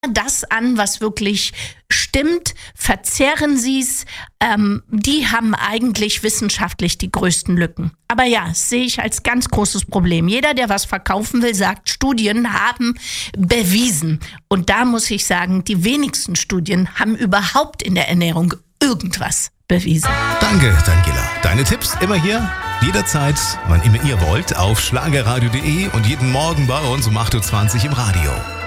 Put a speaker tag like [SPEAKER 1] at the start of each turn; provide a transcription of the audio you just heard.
[SPEAKER 1] das an, was wirklich stimmt, verzehren Sie es. Die haben eigentlich wissenschaftlich die größten Lücken. Aber ja, das sehe ich als ganz großes Problem. Jeder, der was verkaufen will, sagt, Studien haben bewiesen. Und da muss ich sagen, die wenigsten Studien haben überhaupt in der Ernährung irgendwas bewiesen.
[SPEAKER 2] Danke, Daniela. Deine Tipps immer hier, jederzeit, wann immer ihr wollt, auf schlagerradio.de und jeden Morgen bei uns um 8.20 Uhr im Radio.